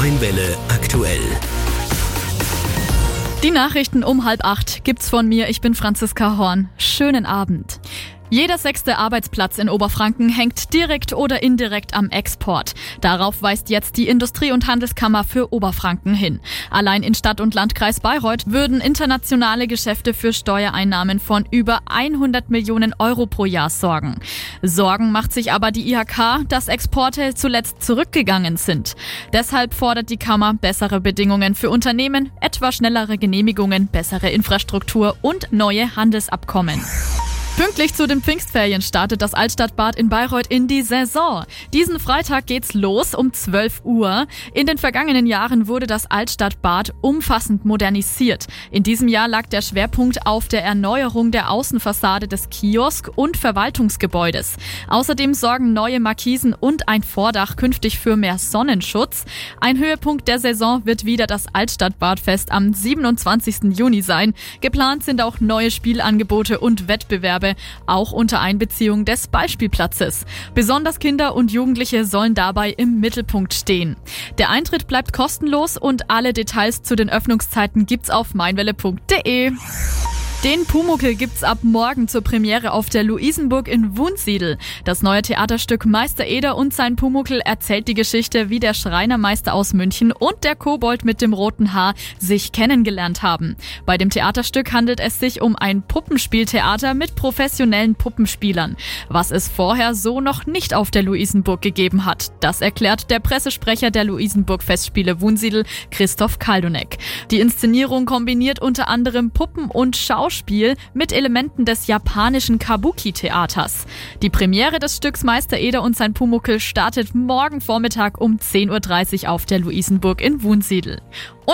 Mein Welle aktuell. Die Nachrichten um 7:30 gibt's von mir. Ich bin Franziska Horn. Schönen Abend. Jeder 6. Arbeitsplatz in Oberfranken hängt direkt oder indirekt am Export. Darauf weist jetzt die Industrie- und Handelskammer für Oberfranken hin. Allein in Stadt- und Landkreis Bayreuth würden internationale Geschäfte für Steuereinnahmen von über 100 Millionen Euro pro Jahr sorgen. Sorgen macht sich aber die IHK, dass Exporte zuletzt zurückgegangen sind. Deshalb fordert die Kammer bessere Bedingungen für Unternehmen, etwa schnellere Genehmigungen, bessere Infrastruktur und neue Handelsabkommen. Pünktlich zu den Pfingstferien startet das Altstadtbad in Bayreuth in die Saison. Diesen Freitag geht's los um 12 Uhr. In den vergangenen Jahren wurde das Altstadtbad umfassend modernisiert. In diesem Jahr lag der Schwerpunkt auf der Erneuerung der Außenfassade des Kiosk- und Verwaltungsgebäudes. Außerdem sorgen neue Markisen und ein Vordach künftig für mehr Sonnenschutz. Ein Höhepunkt der Saison wird wieder das Altstadtbadfest am 27. Juni sein. Geplant sind auch neue Spielangebote und Wettbewerbe, auch unter Einbeziehung des Ballspielplatzes. Besonders Kinder und Jugendliche sollen dabei im Mittelpunkt stehen. Der Eintritt bleibt kostenlos und alle Details zu den Öffnungszeiten gibt's auf meinwelle.de. Den Pumuckl gibt's ab morgen zur Premiere auf der Luisenburg in Wunsiedel. Das neue Theaterstück Meister Eder und sein Pumuckl erzählt die Geschichte, wie der Schreinermeister aus München und der Kobold mit dem roten Haar sich kennengelernt haben. Bei dem Theaterstück handelt es sich um ein Puppenspieltheater mit professionellen Puppenspielern, was es vorher so noch nicht auf der Luisenburg gegeben hat. Das erklärt der Pressesprecher der Luisenburg-Festspiele Wunsiedel, Christoph Kaldunek. Die Inszenierung kombiniert unter anderem Puppen- und Schauspiel mit Elementen des japanischen Kabuki-Theaters. Die Premiere des Stücks Meister Eder und sein Pumuckl startet morgen Vormittag um 10:30 Uhr auf der Luisenburg in Wunsiedel.